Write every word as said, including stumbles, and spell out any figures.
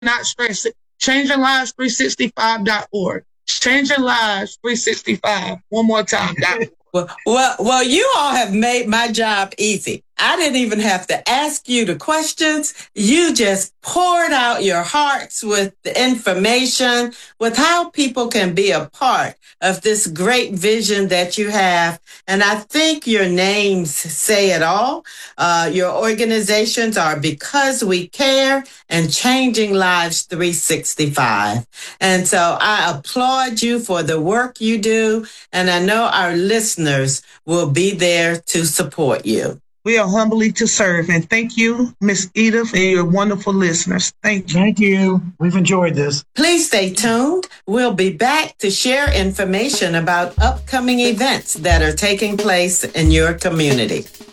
not stress it. changing lives three sixty-five dot org. changing lives three sixty-five. One more time. Well, well, well, you all have made my job easy. I didn't even have to ask you the questions. You just poured out your hearts with the information, with how people can be a part of this great vision that you have. And I think your names say it all. Uh, your organizations are Because We Care and Changing Lives three sixty-five. And so I applaud you for the work you do. And I know our listeners will be there to support you. We are humbly to serve. And thank you, Miss Edith, and your wonderful listeners. Thank you. Thank you. We've enjoyed this. Please stay tuned. We'll be back to share information about upcoming events that are taking place in your community.